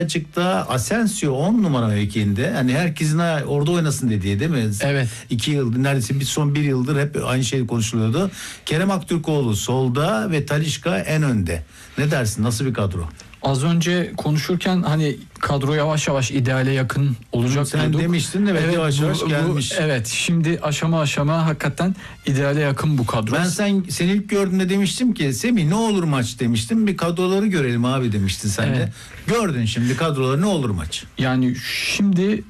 açıkta Asensio 10 numara mevkiinde, hani herkesin orada oynasın dediği, değil mi? Evet. 2 yıldır neredeyse, son 1 yıldır hep aynı şey konuşuluyordu. Kerem Aktürkoğlu solda ve Talisca en önde. Ne dersin? Nasıl bir kadro? Az önce hani kadro yavaş yavaş ideale yakın olacak Sen diyorduk. demiştin de evet, yavaş yavaş gelmiş. Evet, şimdi aşama aşama hakikaten ideale yakın bu kadro. Ben sen ilk gördüğünde demiştim ki Semih ne olur maç demiştim. Bir kadroları görelim abi demiştin sen Evet. de. Gördün şimdi kadroları, ne olur maç. Yani şimdi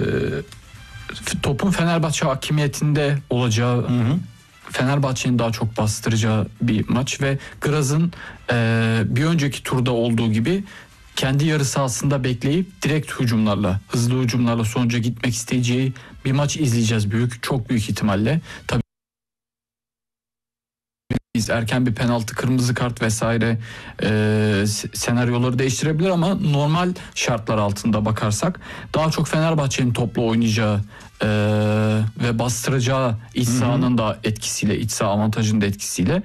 topun Fenerbahçe hakimiyetinde olacağı, Fenerbahçe'nin daha çok bastıracağı bir maç ve Graz'ın bir önceki turda olduğu gibi kendi yarı sahasında bekleyip direkt hücumlarla, hızlı hücumlarla sonuca gitmek isteyeceği bir maç izleyeceğiz çok büyük ihtimalle. Tabii erken bir penaltı, kırmızı kart vesaire senaryoları değiştirebilir ama normal şartlar altında bakarsak daha çok Fenerbahçe'nin topla oynayacağı ve bastıracağı iç sahanın da etkisiyle, iç saha avantajının da etkisiyle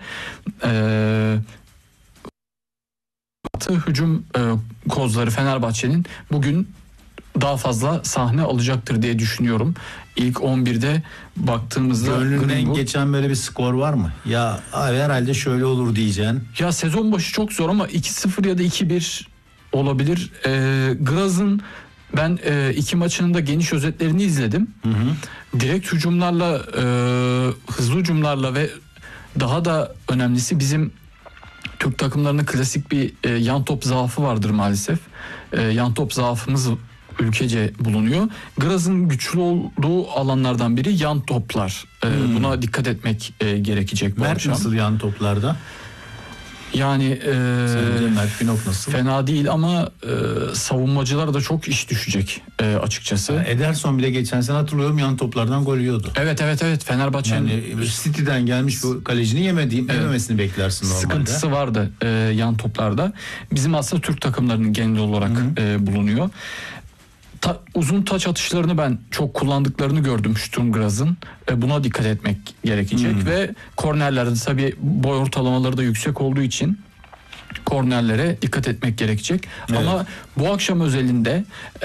hücum kozları Fenerbahçe'nin bugün daha fazla sahne alacaktır diye düşünüyorum. İlk 11'de baktığımızda gönlünden geçen böyle bir skor var mı? Ya abi herhalde şöyle olur diyeceksin. Ya sezon başı çok zor ama 2-0 ya da 2-1 olabilir. Graz'ın ben iki maçının da geniş özetlerini izledim. Direkt hücumlarla, hızlı hücumlarla ve daha da önemlisi bizim Türk takımlarının klasik bir yan top zaafı vardır maalesef. Yan top zaafımız ülkece bulunuyor. Graz'ın güçlü olduğu alanlardan biri yan toplar. Buna dikkat etmek gerekecek bu Mert akşam. nasıl yan toplarda? Yani Mert Günok nasıl? fena değil ama savunmacılara da çok iş düşecek açıkçası. Ederson bile geçen sene hatırlıyorum yan toplardan gol yiyordu. Evet, Fenerbahçe'nin Yani City'den gelmiş bu kalecinin yememesini beklersin normalde. Sıkıntısı vardı yan toplarda. Bizim aslında Türk takımlarının genel olarak bulunuyor. Uzun taç atışlarını ben çok kullandıklarını gördüm Sturm Graz'ın. Buna dikkat etmek gerekecek ve kornerlerde tabii boy ortalamaları da yüksek olduğu için kornerlere dikkat etmek gerekecek. Evet. Ama bu akşam özelinde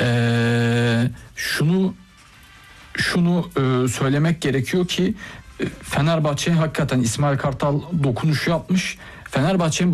şunu söylemek gerekiyor ki Fenerbahçe hakikaten İsmail Kartal dokunuş yapmış. Fenerbahçe'nin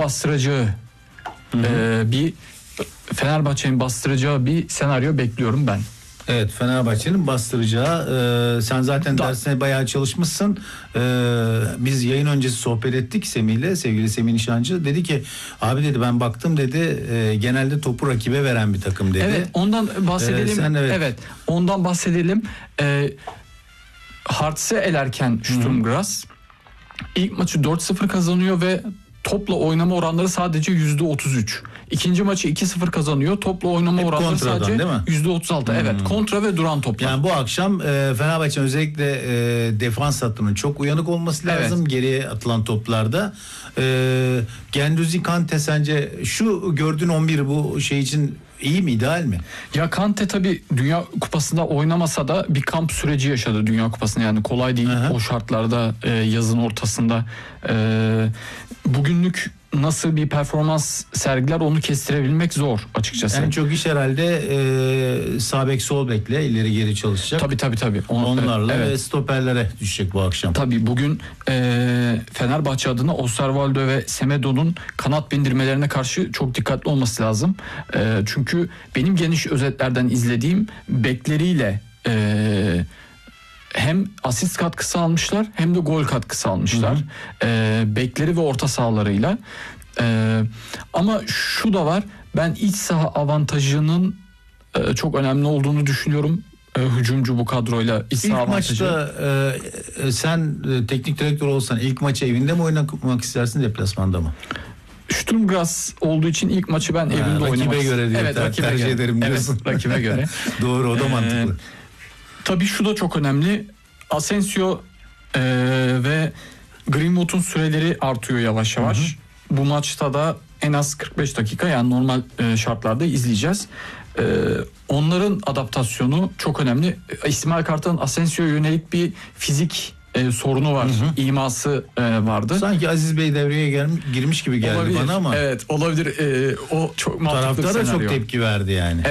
bastıracağı bir senaryo bekliyorum ben. Evet, Fenerbahçe'nin bastıracağı. Sen zaten dersine bayağı çalışmışsın. Biz yayın öncesi sohbet ettik Semih'le, sevgili Semih Nişancı. Dedi ki abi dedi, ben baktım dedi, genelde topu rakibe veren bir takım dedi. Evet, ondan bahsedelim. Evet, ondan bahsedelim. Hartz'e elerken Sturm Graz ilk maçı 4-0 kazanıyor ve topla oynama oranları sadece %33. İkinci maçı 2-0 kazanıyor. Topla oynama oranları sadece %36. Evet, kontra ve duran toplar. Yani bu akşam Fenerbahçe'nin özellikle defans hattının çok uyanık olması lazım. Evet. Geriye atılan toplarda. Gendouzi, Kante, sence şu gördüğün 11 bu şey için iyi mi, ideal mi? Ya Kante tabii Dünya Kupası'nda oynamasa da bir kamp süreci yaşadı Dünya Kupası'nda. Yani kolay değil o şartlarda, yazın ortasında. Bugünlük nasıl bir performans sergiler onu kestirebilmek zor açıkçası. En çok iş herhalde sağ bek sol bekle ileri geri çalışacak. Tabii. Onlarla ve stoperlere düşecek bu akşam. Tabii bugün Fenerbahçe adına Osterwolde ve Semedo'nun kanat bindirmelerine karşı çok dikkatli olması lazım. Çünkü benim geniş özetlerden izlediğim bekleriyle hem asist katkısı almışlar hem de gol katkısı almışlar. Bekleri ve orta sahalarıyla. Ama şu da var, ben iç saha avantajının çok önemli olduğunu düşünüyorum. Hücumcu bu kadroyla iç saha avantajı. İlk maçta sen teknik direktör olsan ilk maçı evinde mi oynamak istersin, deplasmanda mı? Sturm Graz olduğu için ilk maçı ben evinde oynamak isterim. Rakibe göre diyor. Evet, tercih ederim diyorsun. Evet, rakibe göre. Doğru, o da mantıklı. Tabii şu da çok önemli. Asensio ve Greenwood'un süreleri artıyor yavaş yavaş. Bu maçta da en az 45 dakika, yani normal şartlarda izleyeceğiz. Onların adaptasyonu çok önemli. İsmail Kartal'ın Asensio'ya yönelik bir fizik sorunu var. İması vardı. Sanki Aziz Bey devreye girmiş gibi geldi Olabilir. bana ama Evet olabilir. O çok mantıklı bir taraftar da senaryo. çok tepki verdi yani.